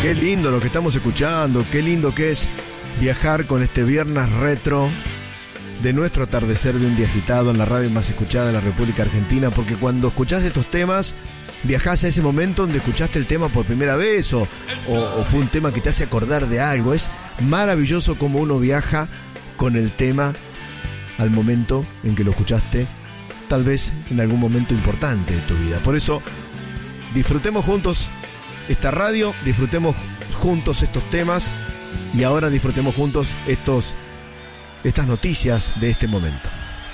Qué lindo lo que estamos escuchando, qué lindo que es viajar con este viernes retro de nuestro atardecer de un día agitado en la radio más escuchada de la República Argentina, porque cuando escuchás estos temas, viajás a ese momento donde escuchaste el tema por primera vez o fue un tema que te hace acordar de algo. Es maravilloso cómo uno viaja con el tema al momento en que lo escuchaste, tal vez en algún momento importante de tu vida. Por eso, disfrutemos juntos esta radio, disfrutemos juntos estos temas y ahora disfrutemos juntos estas noticias de este momento.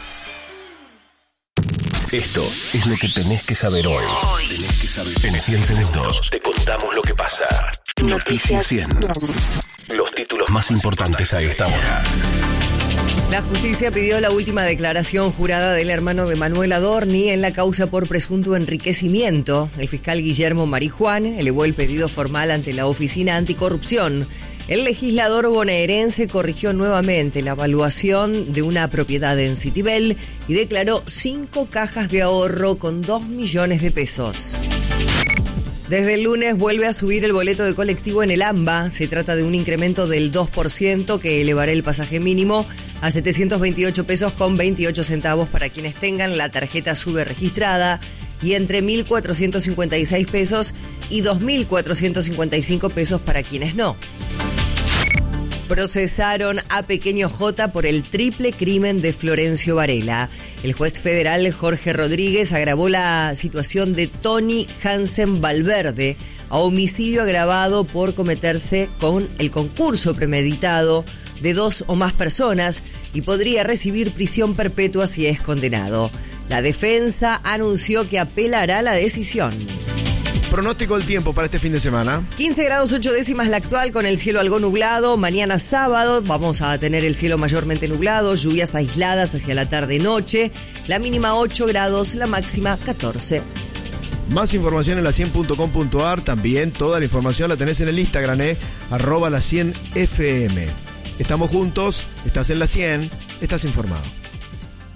Esto es lo que tenés que saber hoy. En 100 segundos te contamos lo que pasa. Noticias 100. Los títulos más importantes a esta hora. La justicia pidió la última declaración jurada del hermano de Manuel Adorni en la causa por presunto enriquecimiento. El fiscal Guillermo Marijuán elevó el pedido formal ante la Oficina Anticorrupción. El legislador bonaerense corrigió nuevamente la evaluación de una propiedad en Citibel y declaró 5 cajas de ahorro con 2 millones de pesos. Desde el lunes vuelve a subir el boleto de colectivo en el AMBA. Se trata de un incremento del 2% que elevará el pasaje mínimo a 728 pesos con 28 centavos para quienes tengan la tarjeta SUBE registrada y entre 1.456 pesos y 2.455 pesos para quienes no. Procesaron a Pequeño J por el triple crimen de Florencio Varela. El juez federal Jorge Rodríguez agravó la situación de Tony Hansen Valverde a homicidio agravado por cometerse con el concurso premeditado de 2 o más personas y podría recibir prisión perpetua si es condenado. La defensa anunció que apelará la decisión. Pronóstico del tiempo para este fin de semana. 15 grados 8 décimas la actual con el cielo algo nublado. Mañana sábado vamos a tener el cielo mayormente nublado, lluvias aisladas hacia la tarde-noche. La mínima 8 grados, la máxima 14. Más información en la100.com.ar. También toda la información la tenés en el Instagram, @la100fm. Estamos juntos, estás en la 100, estás informado.